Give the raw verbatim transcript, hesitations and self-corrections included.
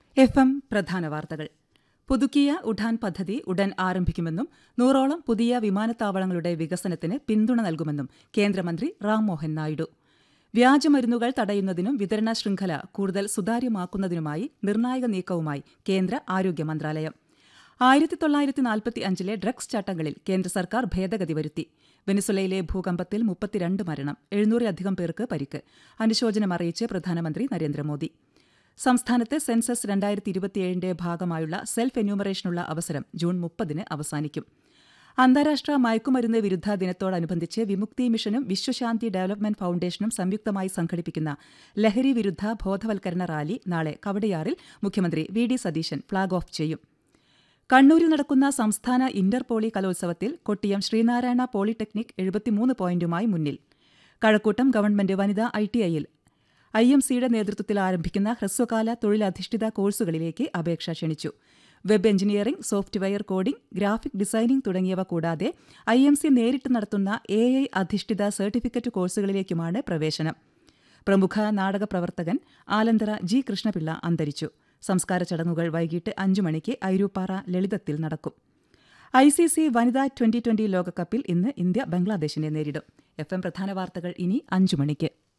F M പ്രധാന വാർത്തകൾ. പുതുക്കിയ ഉഡാൻ പദ്ധതി ഉടൻ ആരംഭിക്കുമെന്നും നൂറോളം പുതിയ വിമാനത്താവളങ്ങളുടെ വികസനത്തിന് പിന്തുണ നൽകുമെന്നും കേന്ദ്രമന്ത്രി റാം മോഹൻ നായിഡു. വ്യാജമരുന്നുകൾ തടയുന്നതിനും വിതരണ ശൃംഖല കൂടുതൽ സുതാര്യമാക്കുന്നതിനുമായി നിർണായക നീക്കവുമായി കേന്ദ്ര ആരോഗ്യ മന്ത്രാലയം. ആയിരത്തി തൊള്ളായിരത്തി നാൽപ്പത്തി അഞ്ചിലെ ഡ്രഗ്സ് ചട്ടങ്ങളിൽ കേന്ദ്ര സർക്കാർ ഭേദഗതി വരുത്തി. വെനിസ്വലയിലെ ഭൂകമ്പത്തിൽ മുപ്പത്തിരണ്ട് മരണം, എഴുന്നൂറിലധികം പേർക്ക് പരിക്ക്. അനുശോചനമറിയിച്ച് പ്രധാനമന്ത്രി നരേന്ദ്രമോദി. സംസ്ഥാനത്ത് സെൻസസ് രണ്ടായിരത്തി ഇരുപത്തിയേഴിന്റെ ഭാഗമായുള്ള സെൽഫ് എന്യൂമറേഷനുള്ള അവസരം ജൂൺ മുപ്പതിന് അവസാനിക്കും. അന്താരാഷ്ട്ര മയക്കുമരുന്ന് വിരുദ്ധ ദിനത്തോടനുബന്ധിച്ച് വിമുക്തി മിഷനും വിശ്വശാന്തി ഡെവലപ്മെന്റ് ഫൌണ്ടേഷനും സംയുക്തമായി സംഘടിപ്പിക്കുന്ന ലഹരി വിരുദ്ധ ബോധവൽക്കരണ റാലി നാളെ കവടിയാറിൽ മുഖ്യമന്ത്രി V D Satheesan flag off ചെയ്യും. കണ്ണൂരിൽ നടക്കുന്ന സംസ്ഥാന ഇന്റർ പോളി കലോത്സവത്തിൽ കൊട്ടിയം ശ്രീനാരായണ പോളിടെക്നിക് എഴുപത്തിമൂന്ന് പോയിന്റുമായി മുന്നിൽ. കഴക്കൂട്ടം ഗവൺമെന്റ് വനിതാ ഐ ടി ഐയിൽ ഐ എം സിയുടെ നേതൃത്വത്തിൽ ആരംഭിക്കുന്ന ഹ്രസ്വകാല തൊഴിലധിഷ്ഠിത കോഴ്സുകളിലേക്ക് അപേക്ഷ ക്ഷണിച്ചു. Web engineering, software coding, graphic designing തുടങ്ങിയവ കൂടാതെ ഐ എം സി നേരിട്ട് നടത്തുന്ന എ ഐ അധിഷ്ഠിത സർട്ടിഫിക്കറ്റ് കോഴ്സുകളിലേക്കുമാണ് പ്രവേശനം. പ്രമുഖ നാടക പ്രവർത്തകൻ ആലന്തറ ജി കൃഷ്ണപിള്ള അന്തരിച്ചു. സംസ്കാര ചടങ്ങുകൾ വൈകിട്ട് അഞ്ചു മണിക്ക് ഐരൂപ്പാറ ലളിതത്തിൽ നടക്കും. ഐ സി സി വനിതാ ട്വന്റി ട്വന്റി ലോകകപ്പിൽ ഇന്ന് ഇന്ത്യ ബംഗ്ലാദേശിനെ നേരിടും. എഫ് എം പ്രധാന വാർത്തകൾ ഇനി അഞ്ചു മണിക്ക്.